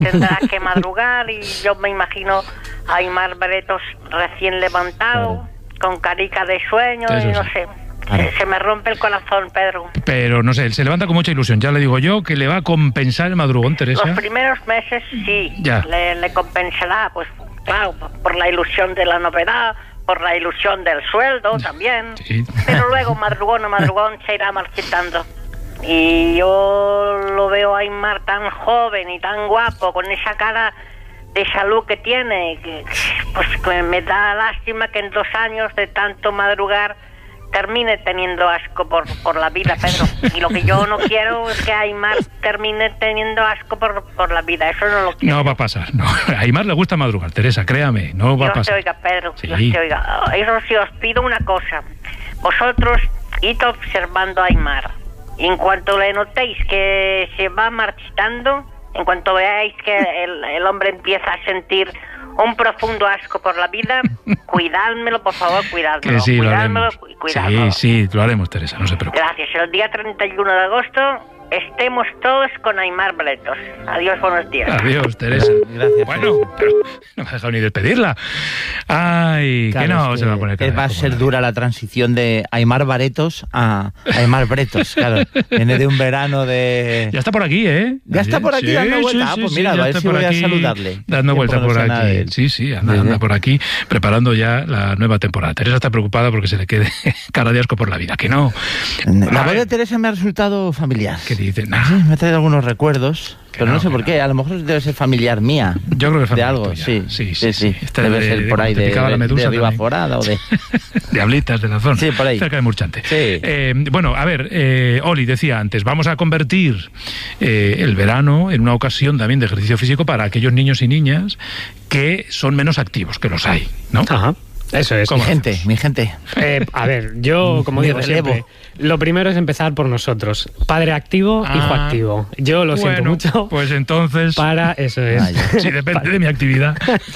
tendrá que madrugar y yo me imagino a Aimar Bretos recién levantado, con carica de sueño y no sé. Se me rompe el corazón, Pedro. Pero no sé, él se levanta con mucha ilusión. Ya le digo yo que le va a compensar el madrugón, Teresa. Los primeros meses sí, le compensará, pues claro, por la ilusión de la novedad, por la ilusión del sueldo también. Sí. Pero luego, madrugón a madrugón, se irá marchitando. Y yo lo veo a Aimar tan joven y tan guapo, con esa cara de salud que tiene, que me da lástima que en 2 años de tanto madrugar termine teniendo asco por la vida, Pedro. Y lo que yo no quiero es que Aimar termine teniendo asco por la vida. Eso no lo quiero. No va a pasar. No. A Aimar le gusta madrugar, Teresa, créame. No va a pasar. Oiga, Pedro. Sí. Oiga. Eso sí, os pido una cosa. Vosotros id observando a Aimar. Y en cuanto le notéis que se va marchitando, en cuanto veáis que el hombre empieza a sentir un profundo asco por la vida, cuidádmelo, por favor, cuidádmelo. Que sí, cuidádmelo, cuidádmelo. Sí, lo haremos, Teresa, no se preocupe. Gracias. El día 31 de agosto estemos todos con Aimar Bretos. Adiós, buenos días. Adiós, Teresa. Gracias. Bueno, pero no me ha dejado ni despedirla. Ay, claro, que no se va a poner cara. Va a ser dura la transición de Aimar Bretos a Aimar Bretos, claro. Viene de un verano de... Ya está por aquí, ¿eh? Ya está por aquí dando vueltas. Pues mira, a ver si voy a saludarle. Dando vueltas por aquí. Sí, anda por aquí, preparando ya la nueva temporada. Teresa está preocupada porque se le quede cara de asco por la vida, que no. La voz de Teresa me ha resultado familiar. ¿Qué dice? Sí, me ha traído algunos recuerdos, pero no sé por qué. A lo mejor debe ser familiar mía. Yo creo que es familiar de algo, tuya. Sí. Debe ser por ahí de Riba Forada o de... Diablitas de la zona. Sí, por ahí. Cerca de Murchante. Sí. Bueno, a ver, Oli decía antes, vamos a convertir el verano en una ocasión también de ejercicio físico para aquellos niños y niñas que son menos activos, que los hay, ¿no? Ajá. Eso es. Mi gente. A ver, yo, como digo siempre, lo primero es empezar por nosotros. Padre activo, hijo activo. Yo lo siento mucho. Pues entonces... Eso es. Sí, depende de mi actividad.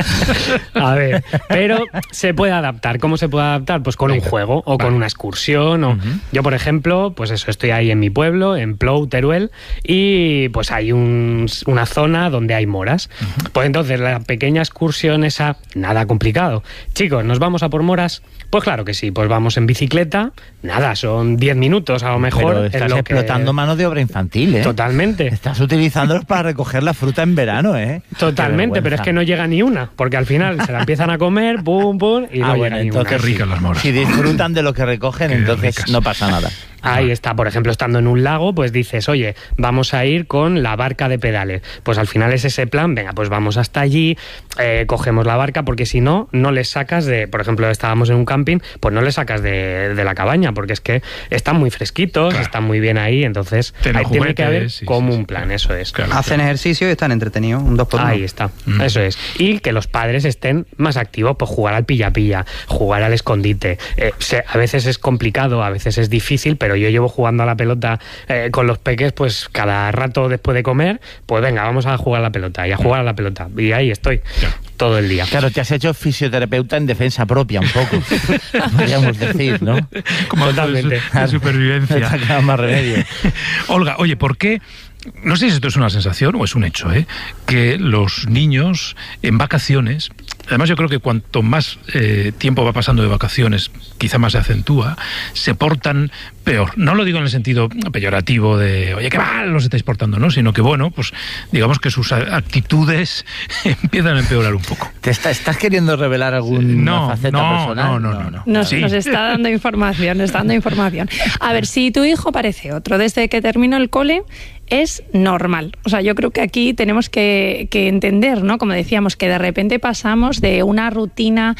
A ver, pero se puede adaptar. ¿Cómo se puede adaptar? Pues con un juego o con una excursión. Yo, por ejemplo, pues eso, estoy ahí en mi pueblo, en Plou, Teruel, y pues hay una zona donde hay moras. Pues entonces, la pequeña excursión esa, nada complicado. Chicos, ¿nos vamos a por moras? Pues claro que sí, pues vamos en bicicleta, nada, son 10 minutos a lo mejor. Pero estás explotando mano de obra infantil, ¿eh? Totalmente. Estás utilizándolos para recoger la fruta en verano, ¿eh? Totalmente, pero es que no llega ni una, porque al final se la empiezan a comer, pum, y no llega ni una. Qué ricas las moras. Si disfrutan de lo que recogen, entonces ricas. No pasa nada. Ahí está, por ejemplo, estando en un lago, pues dices, oye, vamos a ir con la barca de pedales. Pues al final es ese plan, venga, pues vamos hasta allí, cogemos la barca, porque si no, no les sacas de, por ejemplo, estábamos en un camping, pues no les sacas de la cabaña, porque es que están muy fresquitos, están muy bien ahí, entonces ahí tiene que haber un plan, eso es. Hacen ejercicio y están entretenidos, un 2x1. Ahí está, eso es. Y que los padres estén más activos, pues jugar al pilla-pilla, jugar al escondite. A veces es complicado, a veces es difícil, pero yo llevo jugando a la pelota con los peques, pues cada rato después de comer, pues venga, vamos a jugar a la pelota y a jugar a la pelota. Y ahí estoy, todo el día. Claro, te has hecho fisioterapeuta en defensa propia, un poco. Podríamos decir, ¿no? Como totalmente. De supervivencia. No más remedio. Olga, oye, ¿por qué? No sé si esto es una sensación o es un hecho, que los niños en vacaciones, además yo creo que cuanto más tiempo va pasando de vacaciones, quizá más se acentúa, se portan peor. No lo digo en el sentido peyorativo de, oye, qué mal los estáis portando, ¿no? Sino que, bueno, pues digamos que sus actitudes empiezan a empeorar un poco. ¿Te estás queriendo revelar alguna faceta personal? No. Nos está dando información, A ver, si tu hijo parece otro desde que terminó el cole, es normal. O sea, yo creo que aquí tenemos que entender, ¿no? Como decíamos, que de repente pasamos de una rutina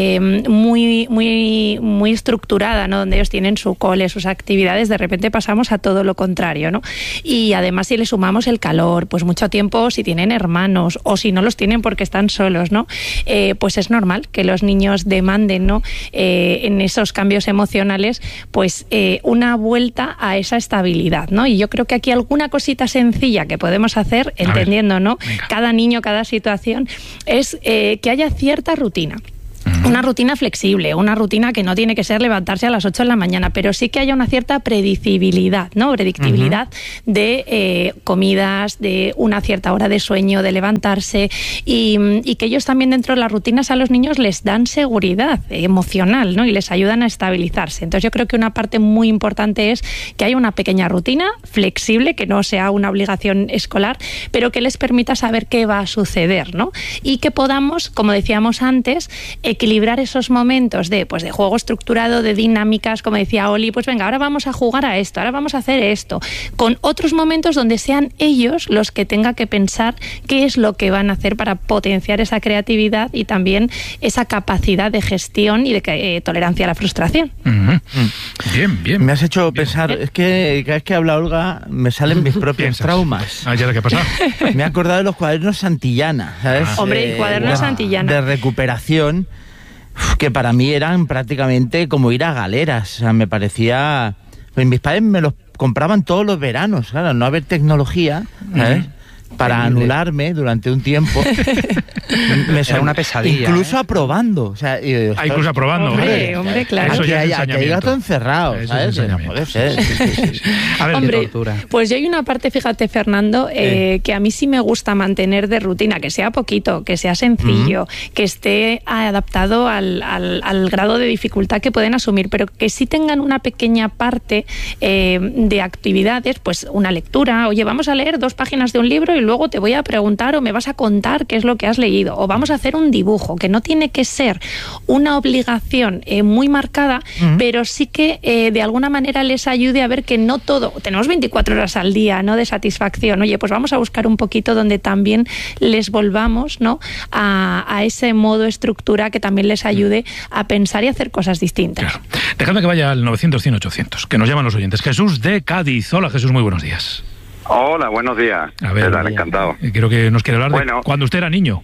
muy estructurada, ¿no? Donde ellos tienen su cole, sus actividades, de repente pasamos a todo lo contrario, ¿no? Y además, si le sumamos el calor, pues mucho tiempo, si tienen hermanos o si no los tienen porque están solos, ¿no? Pues es normal que los niños demanden, ¿no? En esos cambios emocionales, pues una vuelta a esa estabilidad, ¿no? Y yo creo que aquí alguna cosita sencilla que podemos hacer, entendiendo, ¿no? Venga. Cada niño, cada situación, es que haya cierta rutina. Una rutina flexible, una rutina que no tiene que ser levantarse a las 8 de la mañana, pero sí que haya una cierta predictibilidad, ¿no? Predictibilidad de comidas, de una cierta hora de sueño, de levantarse y que ellos también dentro de las rutinas a los niños les dan seguridad emocional, ¿no? Y les ayudan a estabilizarse. Entonces yo creo que una parte muy importante es que haya una pequeña rutina flexible, que no sea una obligación escolar, pero que les permita saber qué va a suceder, ¿no? Y que podamos, como decíamos antes, equilibrar esos momentos de juego estructurado, de dinámicas, como decía Oli, pues venga, ahora vamos a jugar a esto, ahora vamos a hacer esto, con otros momentos donde sean ellos los que tengan que pensar qué es lo que van a hacer para potenciar esa creatividad y también esa capacidad de gestión y de tolerancia a la frustración. Bien. Me has hecho pensar, es que cada vez que habla Olga me salen mis propios traumas. ¿Ya qué ha pasado? Me he acordado de los cuadernos Santillana, ¿sabes? Hombre, cuadernos Santillana. De recuperación, que para mí eran prácticamente como ir a galeras. O sea, me parecía... Pues mis padres me los compraban todos los veranos, claro, no haber tecnología, ¿sabes? Para anularme durante un tiempo. Era una pesadilla. Incluso aprobando. O sea, incluso aprobando. Hombre, claro. Aquí hay gato encerrado, ¿sabes? No puede ser. A ver, hombre, pues yo hay una parte, fíjate, Fernando, que a mí sí me gusta mantener de rutina, que sea poquito, que sea sencillo, que esté adaptado al grado de dificultad que pueden asumir, pero que sí tengan una pequeña parte de actividades, pues una lectura, oye, vamos a leer 2 páginas de un libro y luego te voy a preguntar o me vas a contar qué es lo que has leído, o vamos a hacer un dibujo, que no tiene que ser una obligación muy marcada, pero sí que de alguna manera les ayude a ver que no todo, tenemos 24 horas al día, ¿no?, de satisfacción. Oye, pues vamos a buscar un poquito donde también les volvamos, ¿no?, a ese modo estructura que también les ayude a pensar y hacer cosas distintas. Claro. Dejadme que vaya al 900-100-800, que nos llaman los oyentes. Jesús de Cádiz. Hola, Jesús, muy buenos días. Hola, buenos días. A ver, encantado. Creo que nos quiere hablar de cuando usted era niño.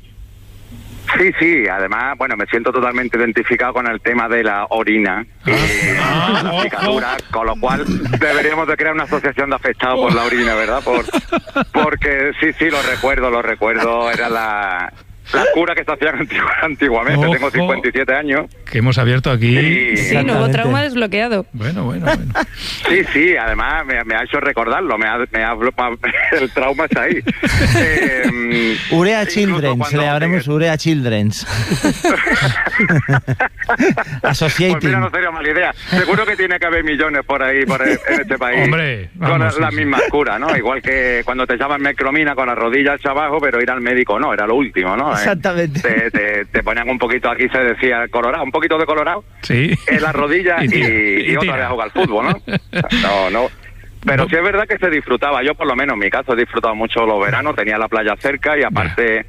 Sí, además, me siento totalmente identificado con el tema de la orina y la picadura, con lo cual deberíamos de crear una asociación de afectados por la orina, ¿verdad? Porque sí, lo recuerdo, era la cura que se hacían antiguamente. Tengo 57 años. Que hemos abierto aquí. Sí, nuevo trauma desbloqueado. Bueno. Sí, además me ha hecho recordarlo, el trauma está ahí. Urea Children's, le habremos Urea Children's. Associating. Pues mira, no sería mala idea. Seguro que tiene que haber millones por ahí, en este país. Hombre, con la misma cura, ¿no? Igual que cuando te llaman mecromina con la rodilla hacia abajo, pero ir al médico no, era lo último, ¿no? Exactamente. Te ponían un poquito, aquí se decía colorado, un poquito de colorado en la rodilla y otra vez a jugar al fútbol, ¿no? No. Pero sí es verdad que se disfrutaba. Yo, por lo menos en mi caso, he disfrutado mucho los veranos. Tenía la playa cerca y aparte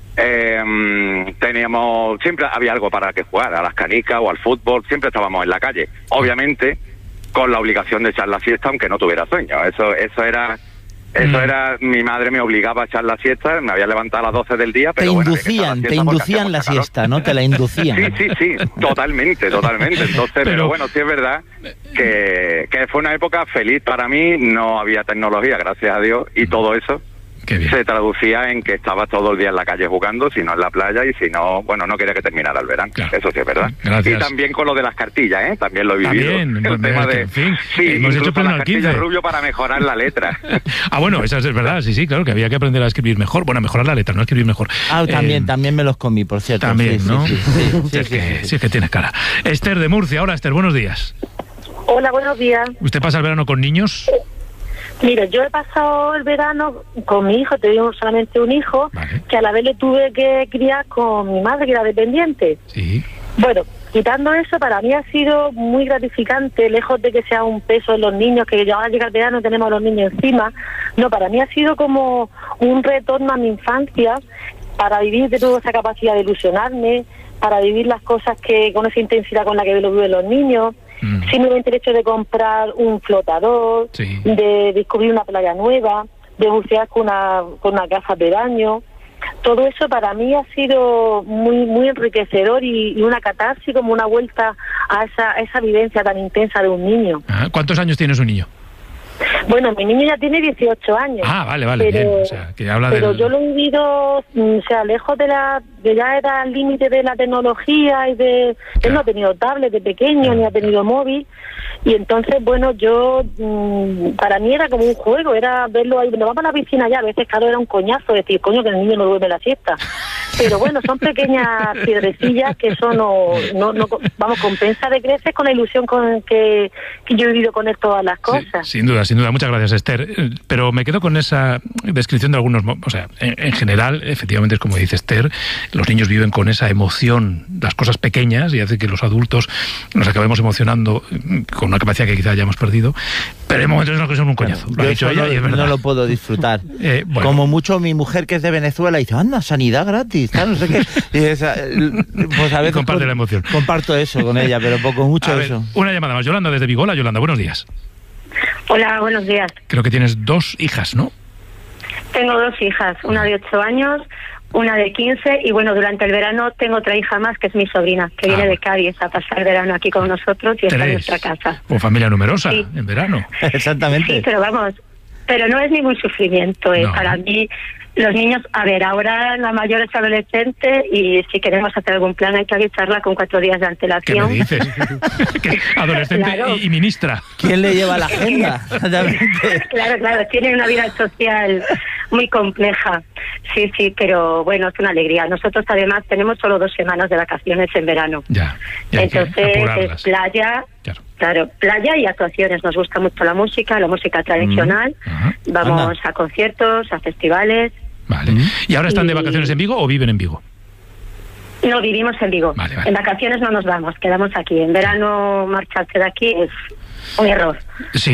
siempre había algo para que jugar, a las canicas o al fútbol. Siempre estábamos en la calle. Obviamente, con la obligación de echar la siesta, aunque no tuviera sueño. Eso era... mi madre me obligaba a echar la siesta, me había levantado a las 12 del día, pero te inducían la siesta, ¿no? Te la inducían. Sí, totalmente. Entonces, pero bueno, sí es verdad que fue una época feliz para mí, no había tecnología, gracias a Dios, y todo eso se traducía en que estaba todo el día en la calle jugando, si no en la playa, y si no, no quería que terminara el verano. Claro. Eso sí es verdad. Gracias. Y también con lo de las cartillas, también lo he vivido. El tema de... hemos hecho las cartillas rubio para mejorar la letra. Bueno, eso es verdad, sí, claro, que había que aprender a escribir mejor. Bueno, mejorar la letra, no escribir mejor. También me los comí, por cierto. También, ¿no? Sí, es que tienes cara. Esther de Murcia. Hola, Esther, buenos días. Hola, buenos días. ¿Usted pasa el verano con niños? Mira, yo he pasado el verano con mi hijo, tengo solamente un hijo, que a la vez le tuve que criar con mi madre, que era dependiente. Sí. Bueno, quitando eso, para mí ha sido muy gratificante, lejos de que sea un peso en los niños, que ya ahora llega el verano y tenemos a los niños encima. No, para mí ha sido como un retorno a mi infancia, para vivir de toda esa capacidad de ilusionarme, para vivir las cosas que con esa intensidad con la que lo viven los niños. Simplemente el hecho de comprar un flotador, de descubrir una playa nueva, de bucear con una gafas de baño. Todo eso para mí ha sido muy enriquecedor y una catarsis, como una vuelta a esa vivencia tan intensa de un niño. ¿Cuántos años tiene su niño? Bueno, mi niño ya tiene 18 años. Ah, vale, pero, bien. O sea, que habla pero yo lo he vivido, o sea, lejos de ya era el límite de la tecnología y de... Claro. Él no ha tenido tablet de pequeño, ni ha tenido móvil. Y entonces, bueno, yo... para mí era como un juego, era verlo ahí. Nos vamos a la piscina ya, a veces, claro, era un coñazo decir, coño, que el niño no duerme la siesta. Pero bueno, son pequeñas piedrecillas que eso no compensa de creces con la ilusión con que yo he vivido con él todas las cosas. Sí, sin duda. Muchas gracias, Esther. Pero me quedo con esa descripción de algunos... O sea, en general, efectivamente, es como dice Esther, los niños viven con esa emoción, las cosas pequeñas, y hace que los adultos nos acabemos emocionando con una capacidad que quizá hayamos perdido, pero hay momentos en los que son un coñazo. Lo ha dicho ella y es verdad. No lo puedo disfrutar. Bueno. Como mucho mi mujer, que es de Venezuela, dice, anda, sanidad gratis, no sé qué. Y pues a veces comparte la emoción. Comparto eso con ella, pero mucho eso. Una llamada más. Yolanda, desde Vigo. Hola, Yolanda, buenos días. Hola, buenos días. Creo que tienes 2 hijas, ¿no? Tengo 2 hijas, una de 8 años, una de 15, y bueno, durante el verano tengo otra hija más, que es mi sobrina, que viene de Cádiz a pasar el verano aquí con nosotros y está en nuestra casa. O familia numerosa, sí. En verano. Exactamente. Sí, pero vamos, pero no es ningún sufrimiento, no. Para mí... Los niños, a ver, ahora la mayor es adolescente y si queremos hacer algún plan hay que avisarla con 4 días de antelación. ¿Qué me dices? Adolescente claro. y ministra. ¿Quién le lleva la agenda? Claro, tiene una vida social muy compleja. Sí, pero bueno, es una alegría. Nosotros además tenemos solo 2 semanas de vacaciones en verano. Ya entonces es playa... Claro, playa y actuaciones. Nos gusta mucho la música tradicional. Vamos a conciertos, a festivales. Vale. ¿Y ahora están de vacaciones en Vigo o viven en Vigo? No, vivimos en Vigo. Vale. En vacaciones no nos vamos, quedamos aquí. En marcharse de aquí es un error. Sí.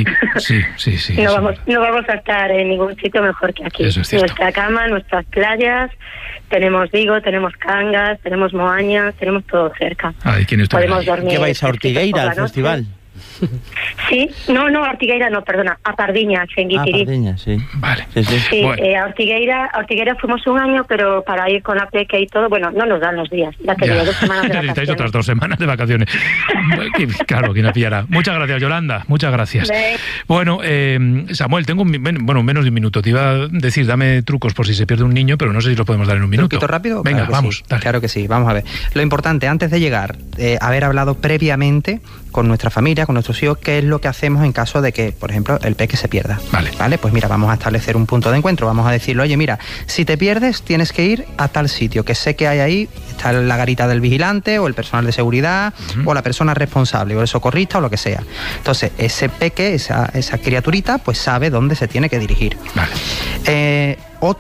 No vamos a estar en ningún sitio mejor que aquí. Eso es cierto. Nuestra cama, nuestras playas, tenemos Vigo, tenemos Cangas, tenemos Moaña, tenemos todo cerca. Podemos dormir. ¿Qué vais a Ortigueira, al festival? Sí, no, a Ortigueira no, perdona, a Pardiñas, en Guitirí. Pardiñas, sí. Vale. Sí, bueno. A Ortigueira fuimos un año, pero para ir con la peque y todo, bueno, no nos dan los días. Ya te digo, 2 semanas de vacaciones. Necesitáis otras 2 semanas de vacaciones. Claro, ¿quién la pillará? Muchas gracias, Yolanda, muchas gracias. Bueno, Samuel, tengo menos de un minuto. Te iba a decir, dame trucos por si se pierde un niño, pero no sé si lo podemos dar en un minuto. ¿Un poquito rápido? Venga, claro vamos. Sí. Claro que sí, vamos a ver. Lo importante, antes de llegar, haber hablado previamente con nuestra familia, con nuestros hijos, qué es lo que hacemos en caso de que, por ejemplo, el peque se pierda. Vale, pues mira, vamos a establecer un punto de encuentro, vamos a decirle, oye, mira, si te pierdes tienes que ir a tal sitio, que sé que hay ahí, está la garita del vigilante o el personal de seguridad o la persona responsable o el socorrista o lo que sea. Entonces, ese peque, esa criaturita, pues sabe dónde se tiene que dirigir. Vale.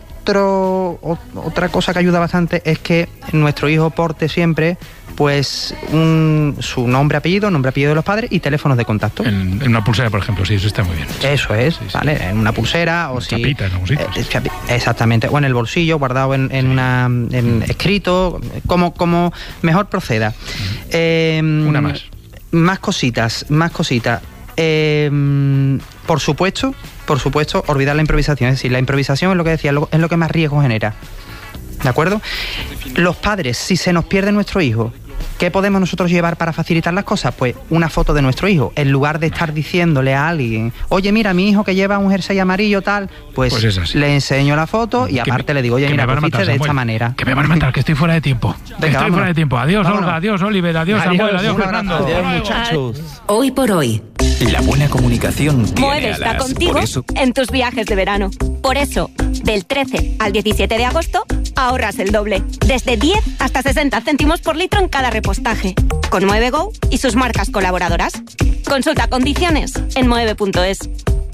Otra cosa que ayuda bastante es que nuestro hijo porte siempre pues su nombre, apellido de los padres y teléfonos de contacto. En una pulsera, por ejemplo, sí, eso está muy bien. Eso es, sí, ¿vale? En una pulsera o si... Chapita en algún sitio. Exactamente, o en el bolsillo, guardado en escrito, como mejor proceda. Una más. Más cositas. Por supuesto, olvidar la improvisación. Es decir, la improvisación es lo que decía, es lo que más riesgo genera. ¿De acuerdo? Los padres, si se nos pierde nuestro hijo, ¿qué podemos nosotros llevar para facilitar las cosas? Pues una foto de nuestro hijo. En lugar de estar diciéndole a alguien, oye, mira, mi hijo que lleva un jersey amarillo tal, pues le enseño la foto y aparte le digo, oye, mira, pues viste de esta manera. Que me van a matar, que estoy fuera de tiempo. Fuera de tiempo. Adiós, vámonos. Olga, adiós, Oliver, adiós, Samuel, adiós, Fernando. Adiós, muchachos. Hoy por hoy. La buena comunicación tiene Moeve está contigo en tus viajes de verano. Por eso, del 13 al 17 de agosto, ahorras el doble. Desde 10 hasta 60 céntimos por litro en cada repostaje. Con Moeve Go y sus marcas colaboradoras. Consulta condiciones en moeve.es.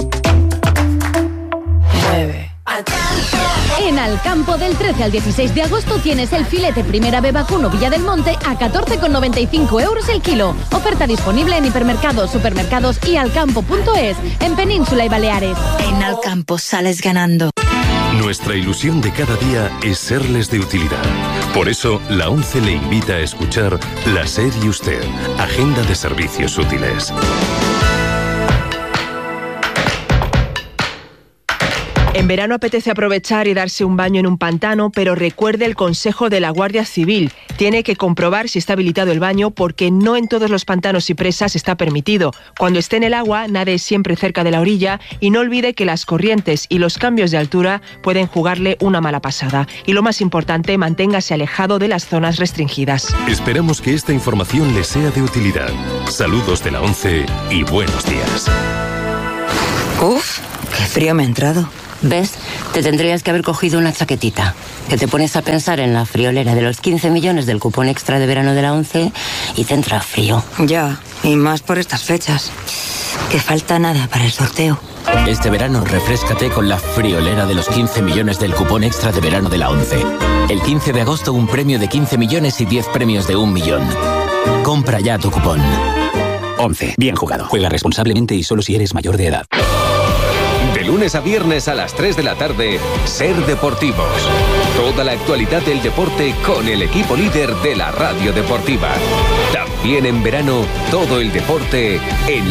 Moeve. En Alcampo, del 13 al 16 de agosto tienes el filete Primera B vacuno Villa del Monte a 14,95 € el kilo. Oferta disponible en hipermercados, supermercados y alcampo.es, en Península y Baleares. En Alcampo sales ganando. Nuestra ilusión de cada día es serles de utilidad. Por eso, la ONCE le invita a escuchar La SER y Usted, Agenda de Servicios Útiles. En verano apetece aprovechar y darse un baño en un pantano, pero recuerde el consejo de la Guardia Civil. Tiene que comprobar si está habilitado el baño porque no en todos los pantanos y presas está permitido. Cuando esté en el agua, nade siempre cerca de la orilla y no olvide que las corrientes y los cambios de altura pueden jugarle una mala pasada. Y lo más importante, manténgase alejado de las zonas restringidas. Esperamos que esta información le sea de utilidad. Saludos de la 11 y buenos días. Uf, qué frío me ha entrado. ¿Ves? Te tendrías que haber cogido una chaquetita. Que te pones a pensar en la friolera de los 15 millones del cupón extra de verano de la 11 y te entra frío. Ya, y más por estas fechas. Que falta nada para el sorteo. Este verano refréscate con la friolera de los 15 millones del cupón extra de verano de la 11. El 15 de agosto un premio de 15 millones y 10 premios de 1 millón. Compra ya tu cupón. 11. Bien jugado. Juega responsablemente y solo si eres mayor de edad. De lunes a viernes a las 3 de la tarde, Ser Deportivos. Toda la actualidad del deporte con el equipo líder de la radio deportiva. También en verano, todo el deporte en